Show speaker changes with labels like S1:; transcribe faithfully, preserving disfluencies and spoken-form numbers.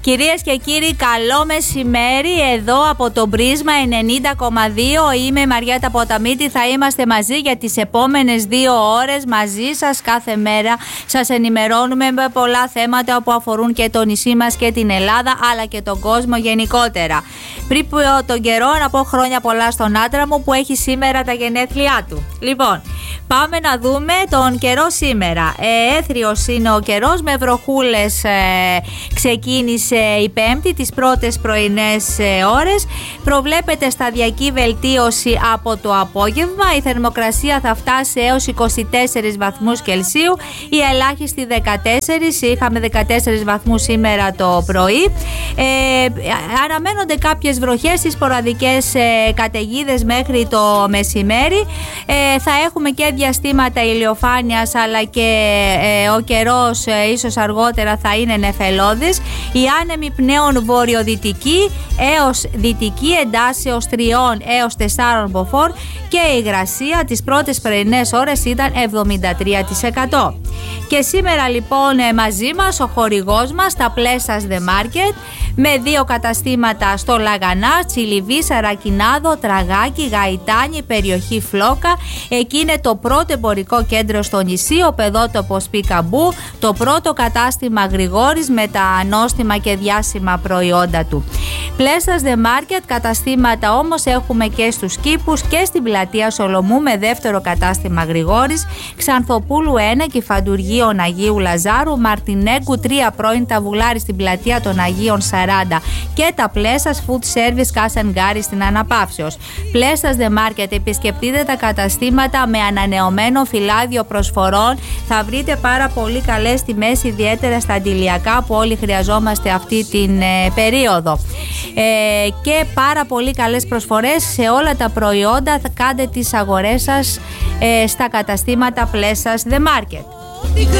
S1: Κυρίες και κύριοι, καλό μεσημέρι εδώ από το Πρίσμα ενενήντα κόμμα δύο. Είμαι η Μαριέτα Ποταμίτη. Θα είμαστε μαζί για τις επόμενες δύο ώρες μαζί σας κάθε μέρα. Σας ενημερώνουμε με πολλά θέματα που αφορούν και το νησί μας και την Ελλάδα, αλλά και τον κόσμο γενικότερα. Πριν τον καιρό να πω χρόνια πολλά στον άντρα μου που έχει σήμερα τα γενέθλιά του. Λοιπόν, πάμε να δούμε τον καιρό σήμερα. Ε, έθριος είναι ο καιρός με βροχούλες. Ε, ξεκίνησε η Πέμπτη, τις πρώτες πρωινές ε, ώρες. Προβλέπεται σταδιακή βελτίωση από το απόγευμα. Η θερμοκρασία θα φτάσει έως είκοσι τέσσερις βαθμούς Κελσίου. Η ελάχιστη δεκατέσσερις. Είχαμε δεκατέσσερις βαθμούς σήμερα το πρωί. Ε, αναμένονται κάποιες βροχές ή σποραδικές ε, καταιγίδες μέχρι το μεσημέρι. Ε, θα έχουμε και διαστήματα ηλιοφάνειας, αλλά και ε, ο καιρός ε, ίσως αργότερα θα είναι νεφελώδης. Η άνεμη πνέων βορειοδυτική έως δυτική εντάσσεως τριών έως τεσσάρων μποφόρ και η υγρασία τις πρώτες πρωινές ώρες ήταν εβδομήντα τρία τοις εκατό. Και σήμερα λοιπόν μαζί μας ο χορηγός μας, τα Plessas The Market, με δύο καταστήματα στο Λαγανά, Τσιλιβί, Σαρακινάδο, Τραγάκι, Γαϊτάνι, περιοχή Φλόκα. Εκεί είναι το πρώτο εμπορικό κέντρο στο νησί, ο παιδότοπος Πικαμπού, το πρώτο κατάστημα Γρηγόρης με τα νόστιμα και διάσημα προϊόντα του. Plessas The Market, καταστήματα όμως έχουμε και στους Κήπους και στην πλατεία Σολομού με δεύτερο κατάστημα Γρηγόρης, Ξανθοπούλου ένα, Κηφαντουργίων Αγίου Λαζάρου, Μαρτινέγκου τρία, πρώην Ταβουλάρη στην πλατεία των Αγίων σαράντα και τα Plessas Food Service Κάσανγκάρη στην Αναπαύσεως. Plessas The Market, επισκεφτείτε τα καταστήματα με ανανεωμένο φυλάδιο προσφορών. Θα βρείτε πάρα πολύ καλές τιμές, ιδιαίτερα στα αντιλιακά που όλοι χρειαζόμαστε αυτή την ε, περίοδο. Ε, και πάρα πολύ καλές προσφορές σε όλα τα προϊόντα. Θα κάντε τις αγορές σας ε, στα καταστήματα Plessas The Market.